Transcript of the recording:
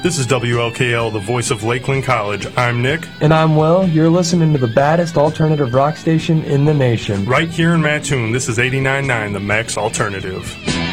This is WLKL, the voice of Lakeland College. I'm Nick. And I'm Will. You're listening to the baddest alternative rock station in the nation. Right here in Mattoon, this is 89.9, the Max Alternative.